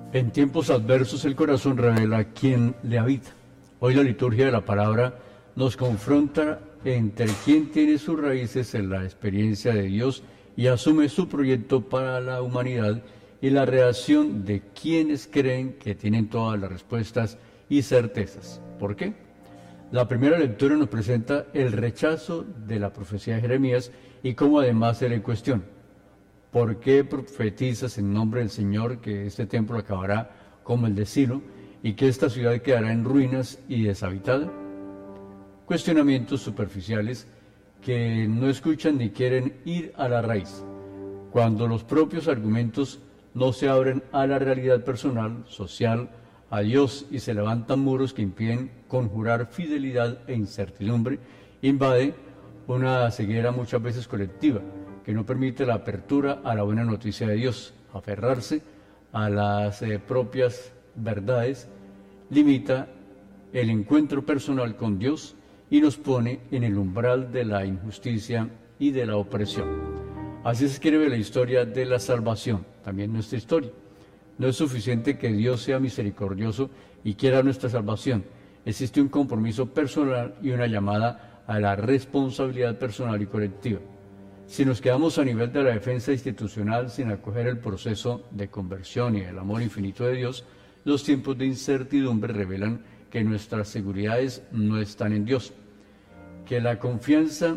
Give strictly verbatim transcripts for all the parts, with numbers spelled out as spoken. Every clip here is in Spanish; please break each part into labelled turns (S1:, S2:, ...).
S1: En tiempos adversos el corazón revela quién le habita. Hoy la liturgia de la palabra nos confronta entre quién tiene sus raíces en la experiencia de Dios y asume su proyecto para la humanidad, y la reacción de quienes creen que tienen todas las respuestas y certezas. ¿Por qué? La primera lectura nos presenta el rechazo de la profecía de Jeremías y cómo además se le cuestiona. ¿Por qué profetizas en nombre del Señor que este templo acabará como el de Silo y que esta ciudad quedará en ruinas y deshabitada? Cuestionamientos superficiales que no escuchan ni quieren ir a la raíz, cuando los propios argumentos no se abren a la realidad personal, social, a Dios, y se levantan muros que impiden conjurar fidelidad e incertidumbre. Invade una ceguera muchas veces colectiva, que no permite la apertura a la buena noticia de Dios. Aferrarse a las eh, propias verdades limita el encuentro personal con Dios y nos pone en el umbral de la injusticia y de la opresión. Así se escribe la historia de la salvación, también nuestra historia. No es suficiente que Dios sea misericordioso y quiera nuestra salvación. Existe un compromiso personal y una llamada a la responsabilidad personal y colectiva. Si nos quedamos a nivel de la defensa institucional sin acoger el proceso de conversión y el amor infinito de Dios, los tiempos de incertidumbre revelan que nuestras seguridades no están en Dios, que la confianza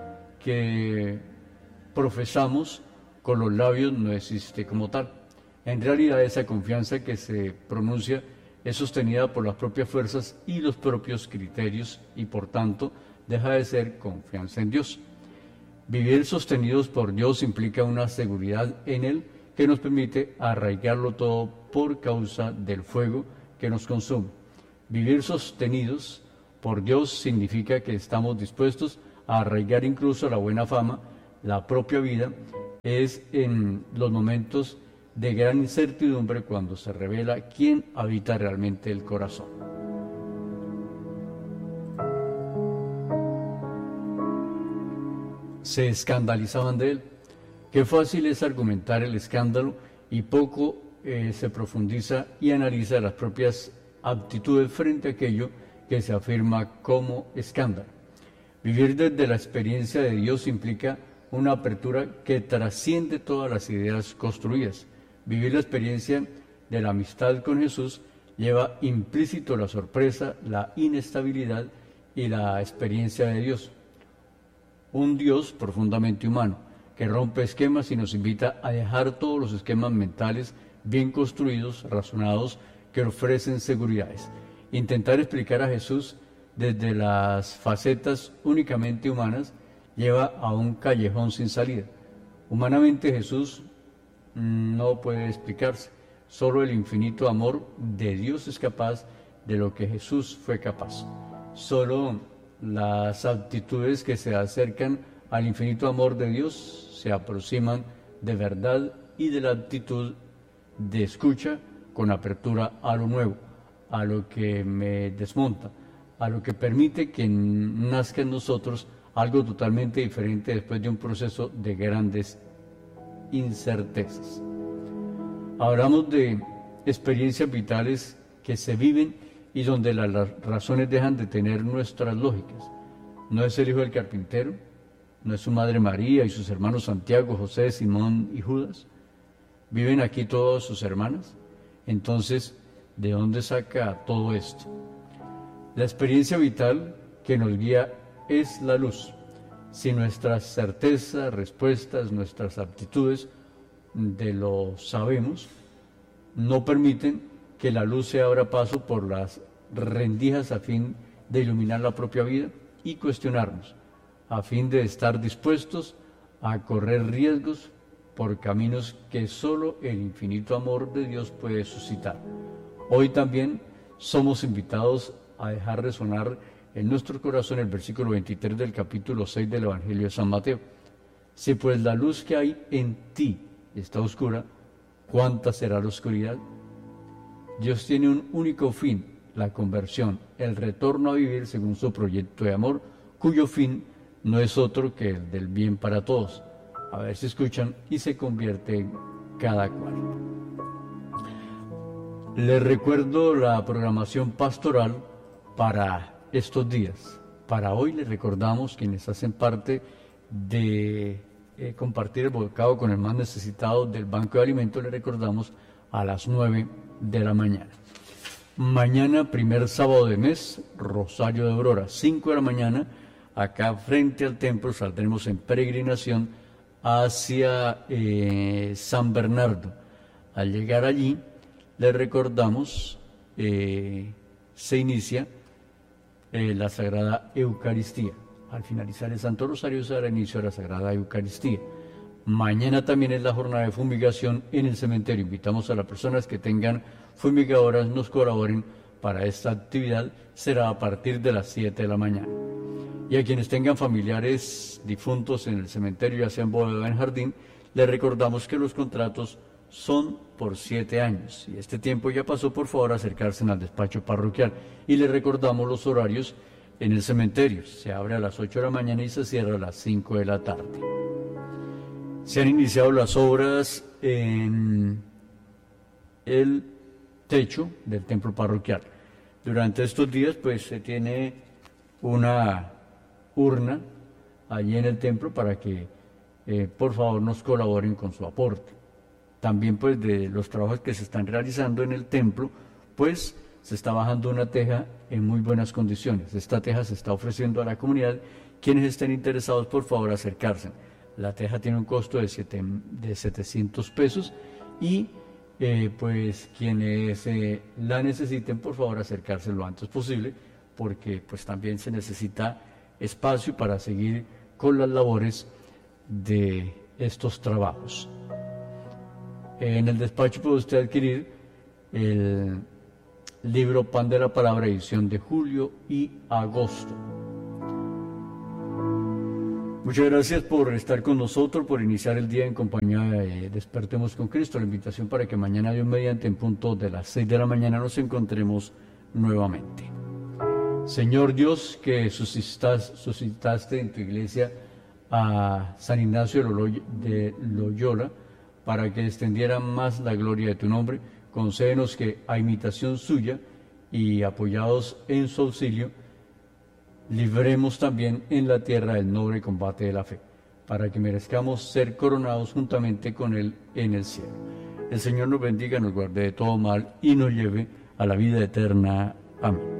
S1: que profesamos con los labios no existe como tal. En realidad, esa confianza que se pronuncia es sostenida por las propias fuerzas y los propios criterios y, por tanto, deja de ser confianza en Dios. Vivir sostenidos por Dios implica una seguridad en Él que nos permite arraigarlo todo por causa del fuego que nos consume. Vivir sostenidos por Dios significa que estamos dispuestos a arraigar incluso la buena fama, la propia vida. Es en los momentos de gran incertidumbre cuando se revela quién habita realmente el corazón. Se escandalizaban de él. Qué fácil es argumentar el escándalo y poco eh, se profundiza y analiza las propias aptitudes frente a aquello que se afirma como escándalo. Vivir desde la experiencia de Dios implica una apertura que trasciende todas las ideas construidas. Vivir la experiencia de la amistad con Jesús lleva implícito la sorpresa, la inestabilidad y la experiencia de Dios. Un Dios profundamente humano, que rompe esquemas y nos invita a dejar todos los esquemas mentales bien construidos, razonados, que ofrecen seguridades. Intentar explicar a Jesús desde las facetas únicamente humanas lleva a un callejón sin salida. Humanamente Jesús no puede explicarse. Solo el infinito amor de Dios es capaz de lo que Jesús fue capaz. Solo las aptitudes que se acercan al infinito amor de Dios se aproximan de verdad y de la actitud de escucha con apertura a lo nuevo, a lo que me desmonta, a lo que permite que nazca en nosotros algo totalmente diferente después de un proceso de grandes incertezas. Hablamos de experiencias vitales que se viven y donde las razones dejan de tener nuestras lógicas. No es el hijo del carpintero, no es su madre María y sus hermanos Santiago, José, Simón y Judas. ¿Viven aquí todas sus hermanas? Entonces, ¿de dónde saca todo esto? La experiencia vital que nos guía es la luz. Si nuestras certezas, respuestas, nuestras aptitudes de lo sabemos no permiten que la luz se abra paso por las rendijas a fin de iluminar la propia vida y cuestionarnos, a fin de estar dispuestos a correr riesgos por caminos que solo el infinito amor de Dios puede suscitar. Hoy también somos invitados a dejar resonar en nuestro corazón el versículo veintitrés del capítulo seis del Evangelio de San Mateo. Si pues la luz que hay en ti está oscura, ¿cuánta será la oscuridad? Dios tiene un único fin, la conversión, el retorno a vivir según su proyecto de amor, cuyo fin no es otro que el del bien para todos. A ver si escuchan y se convierte cada cual. Les recuerdo la programación pastoral para estos días. Para hoy les recordamos, quienes hacen parte de eh, compartir el bocado con el más necesitado del Banco de Alimentos, les recordamos a las nueve de la mañana. Mañana, primer sábado de mes, Rosario de Aurora, cinco de la mañana, acá frente al templo saldremos en peregrinación hacia eh, San Bernardo. Al llegar allí, les recordamos, eh, se inicia eh, la Sagrada Eucaristía. Al finalizar el Santo Rosario se dará inicio a la Sagrada Eucaristía. Mañana también es la jornada de fumigación en el cementerio. Invitamos a las personas que tengan fumigadoras, nos colaboren para esta actividad. Será a partir de las siete de la mañana. Y a quienes tengan familiares difuntos en el cementerio, ya sea en bóveda o en jardín, les recordamos que los contratos son por siete años. Si este tiempo ya pasó, por favor acercarse al despacho parroquial. Y les recordamos los horarios en el cementerio. Se abre a las ocho de la mañana y se cierra a las cinco de la tarde. Se han iniciado las obras en el techo del templo parroquial. Durante estos días, pues, se tiene una urna allí en el templo para que, eh, por favor, nos colaboren con su aporte. También, pues, de los trabajos que se están realizando en el templo, pues, se está bajando una teja en muy buenas condiciones. Esta teja se está ofreciendo a la comunidad. Quienes estén interesados, por favor, acercarse. La teja tiene un costo de, siete, de setecientos pesos y, eh, pues, quienes eh, la necesiten, por favor, acercarse lo antes posible, porque, pues, también se necesita espacio para seguir con las labores de estos trabajos. En el despacho puede usted adquirir el libro Pan de la Palabra, edición de julio y agosto. Muchas gracias por estar con nosotros, por iniciar el día en compañía de Despertemos con Cristo. La invitación para que mañana, Dios mediante, en punto de las seis de la mañana nos encontremos nuevamente. Señor Dios, que suscitaste, suscitaste en tu iglesia a San Ignacio de Loyola para que extendiera más la gloria de tu nombre, concédenos que, a imitación suya y apoyados en su auxilio, libremos también en la tierra el noble combate de la fe, para que merezcamos ser coronados juntamente con él en el cielo. El Señor nos bendiga, nos guarde de todo mal y nos lleve a la vida eterna. Amén.